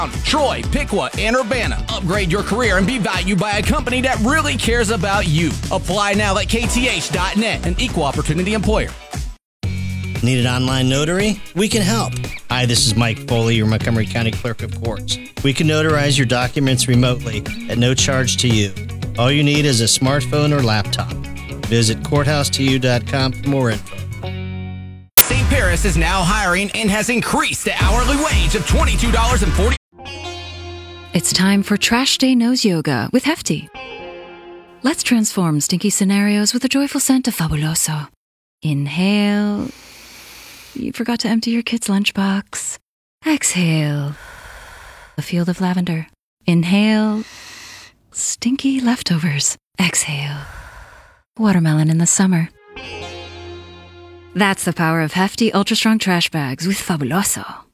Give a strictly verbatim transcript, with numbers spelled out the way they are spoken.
Troy, Piqua, and Urbana. Upgrade your career and be valued by a company that really cares about you. Apply now at K T H dot net, an equal opportunity employer. Need an online notary? We can help. Hi, this is Mike Foley, your Montgomery County Clerk of Courts. We can notarize your documents remotely at no charge to you. All you need is a smartphone or laptop. Visit courthouse to you dot com for more info. Saint Paris is now hiring and has increased the hourly wage of twenty-two dollars and forty cents. It's time for Trash Day Nose Yoga with Hefty. Let's transform stinky scenarios with a joyful scent of Fabuloso. Inhale. You forgot to empty your kid's lunchbox. Exhale. A field of lavender. Inhale. Stinky leftovers. Exhale. Watermelon in the summer. That's the power of Hefty Ultra Strong Trash Bags with Fabuloso.